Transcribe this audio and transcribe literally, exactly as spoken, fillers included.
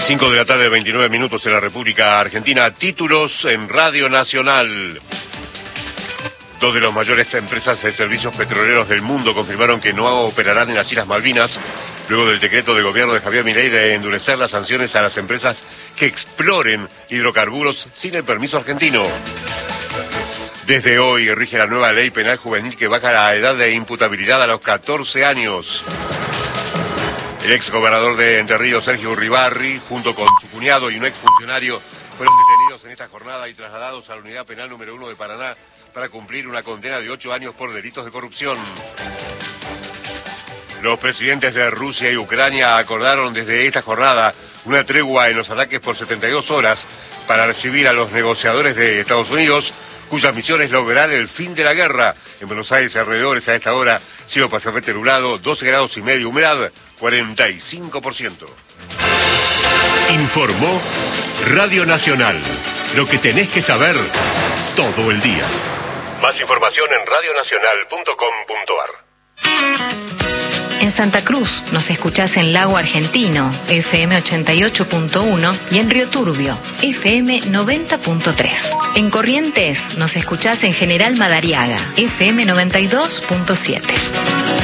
cinco de la tarde, veintinueve minutos en la República Argentina. Títulos en Radio Nacional. Dos de las mayores empresas de servicios petroleros del mundo confirmaron que no operarán en las Islas Malvinas, luego del decreto del gobierno de Javier Milei de endurecer las sanciones a las empresas que exploren hidrocarburos sin el permiso argentino. Desde hoy rige la nueva ley penal juvenil que baja la edad de imputabilidad a los catorce años. El ex gobernador de Entre Ríos, Sergio Uribarri, junto con su cuñado y un exfuncionario, fueron detenidos en esta jornada y trasladados a la unidad penal número uno de Paraná para cumplir una condena de ocho años por delitos de corrupción. Los presidentes de Rusia y Ucrania acordaron desde esta jornada una tregua en los ataques por setenta y dos horas para recibir a los negociadores de Estados Unidos, cuya misión es lograr el fin de la guerra. En Buenos Aires y alrededores a esta hora, cielo parcialmente nublado, doce grados y medio, humedad cuarenta y cinco por ciento. Informó Radio Nacional. Lo que tenés que saber todo el día. Más información en radio nacional punto com punto ar. En Santa Cruz nos escuchás en Lago Argentino, F M ochenta y ocho punto uno, y en Río Turbio, F M noventa punto tres. En Corrientes nos escuchás en General Madariaga, F M noventa y dos punto siete.